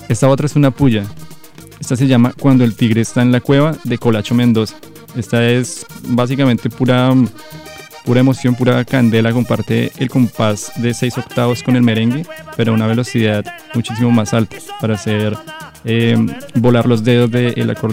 Esta otra es una puya. Esta se llama Cuando el tigre está en la cueva, de Colacho Mendoza. Esta es básicamente pura emoción, pura candela. Comparte el compás de 6 octavos con el merengue, pero a una velocidad muchísimo más alta para hacer volar los dedos del